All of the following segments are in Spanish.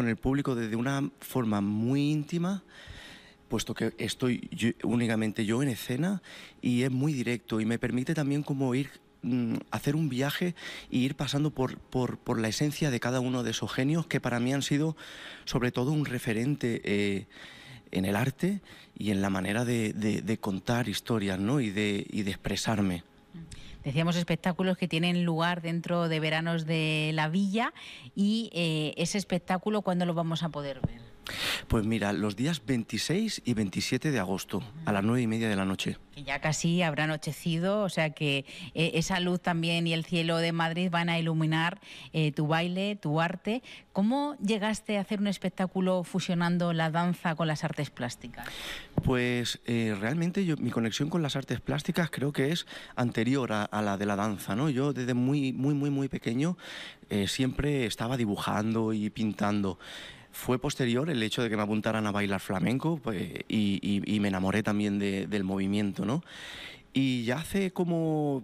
el público desde una forma muy íntima, puesto que estoy únicamente yo en escena, y es muy directo y me permite también como hacer un viaje e ir pasando por la esencia de cada uno de esos genios que para mí han sido sobre todo un referente en el arte y en la manera de contar historias, ¿no? y de expresarme. Decíamos espectáculos que tienen lugar dentro de Veranos de la Villa, y ese espectáculo, ¿cuándo lo vamos a poder ver? Pues mira, los días 26 y 27 de agosto, a las 9:30 de la noche. Que ya casi habrá anochecido, o sea que esa luz también y el cielo de Madrid van a iluminar tu baile, tu arte. ¿Cómo llegaste a hacer un espectáculo fusionando la danza con las artes plásticas? Pues realmente mi conexión con las artes plásticas creo que es anterior a la de la danza, ¿no? Yo desde muy pequeño siempre estaba dibujando y pintando. Fue posterior el hecho de que me apuntaran a bailar flamenco, pues, y me enamoré también del movimiento, ¿no? Y ya hace como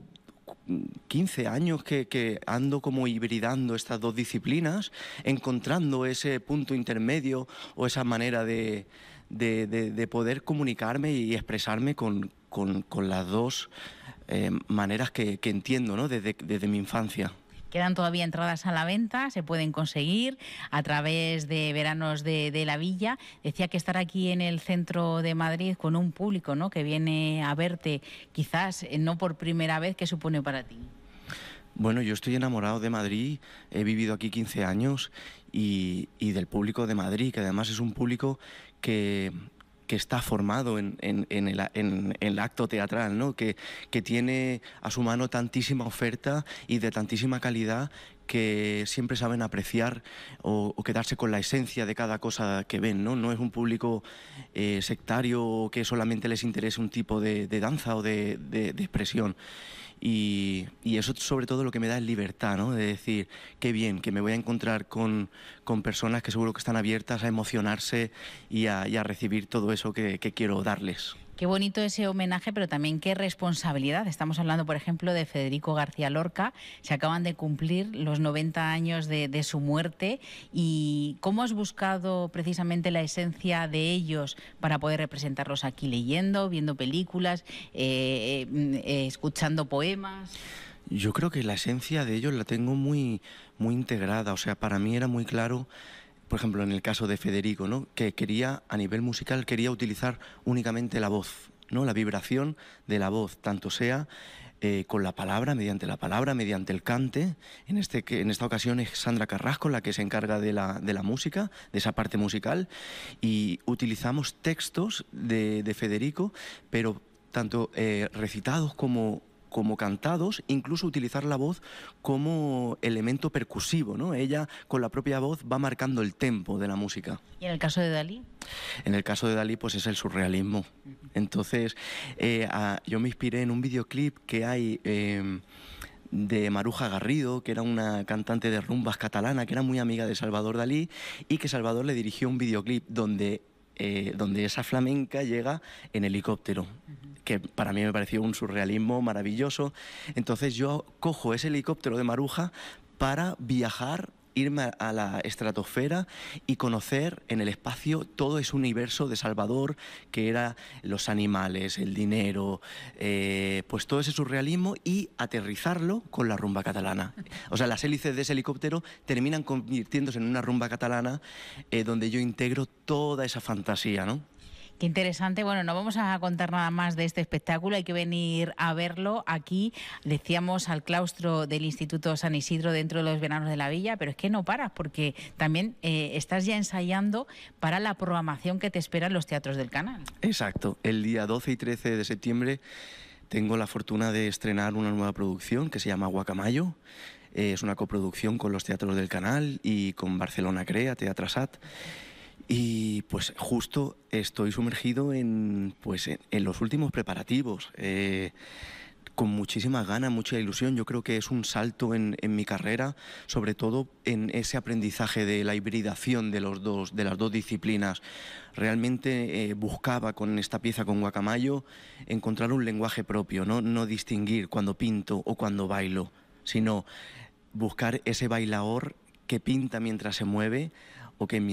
15 años que ando como hibridando estas dos disciplinas, encontrando ese punto intermedio o esa manera de poder comunicarme y expresarme con las dos maneras que entiendo, ¿no? desde mi infancia. Quedan todavía entradas a la venta, se pueden conseguir a través de Veranos de la Villa. Decía que estar aquí en el centro de Madrid con un público, ¿no?, que viene a verte, quizás no por primera vez, ¿qué supone para ti? Bueno, yo estoy enamorado de Madrid, he vivido aquí 15 años y del público de Madrid, que además es un público que está formado en el acto teatral, ¿no? Que tiene a su mano tantísima oferta y de tantísima calidad que siempre saben apreciar o quedarse con la esencia de cada cosa que ven, ¿no? No es un público sectario o que solamente les interese un tipo de danza o de expresión. Y eso sobre todo lo que me da es libertad, ¿no? De decir, qué bien, que me voy a encontrar con personas que seguro que están abiertas a emocionarse y a recibir todo eso que quiero darles. Qué bonito ese homenaje, pero también qué responsabilidad. Estamos hablando, por ejemplo, de Federico García Lorca. Se acaban de cumplir los 90 años de su muerte. ¿Y cómo has buscado precisamente la esencia de ellos para poder representarlos aquí, leyendo, viendo películas, escuchando poemas? Yo creo que la esencia de ellos la tengo muy integrada. O sea, para mí era muy claro, por ejemplo, en el caso de Federico, ¿no?, que quería, a nivel musical, quería utilizar únicamente la voz, ¿no?, la vibración de la voz, tanto sea con la palabra, mediante el cante. En esta ocasión es Sandra Carrasco la que se encarga de la música, de esa parte musical, y utilizamos textos de Federico, pero tanto recitados como cantados, incluso utilizar la voz como elemento percusivo, ¿no? Ella con la propia voz va marcando el tempo de la música. ¿Y en el caso de Dalí? En el caso de Dalí, pues es el surrealismo. Entonces, yo me inspiré en un videoclip que hay de Maruja Garrido, que era una cantante de rumbas catalana, que era muy amiga de Salvador Dalí, y que Salvador le dirigió un videoclip donde esa flamenca llega en helicóptero, que para mí me pareció un surrealismo maravilloso. Entonces yo cojo ese helicóptero de Maruja para viajar, irme a la estratosfera y conocer en el espacio todo ese universo de Salvador, que era los animales, el dinero, pues todo ese surrealismo, y aterrizarlo con la rumba catalana. O sea, las hélices de ese helicóptero terminan convirtiéndose en una rumba catalana donde yo integro toda esa fantasía, ¿no? Qué interesante. Bueno, no vamos a contar nada más de este espectáculo, hay que venir a verlo aquí, decíamos, al claustro del Instituto San Isidro, dentro de los Veranos de la Villa, pero es que no paras, porque también estás ya ensayando para la programación que te espera en los teatros del canal. Exacto, el día 12 y 13 de septiembre tengo la fortuna de estrenar una nueva producción que se llama Guacamayo. Es una coproducción con los teatros del canal y con Barcelona Crea, Teatrasat. Y pues justo estoy sumergido en los últimos preparativos, con muchísimas ganas, mucha ilusión. Yo creo que es un salto en mi carrera, sobre todo en ese aprendizaje de la hibridación de las dos disciplinas. Realmente buscaba con esta pieza, con Guacamayo, encontrar un lenguaje propio, no distinguir cuando pinto o cuando bailo, sino buscar ese bailaor que pinta mientras se mueve, o que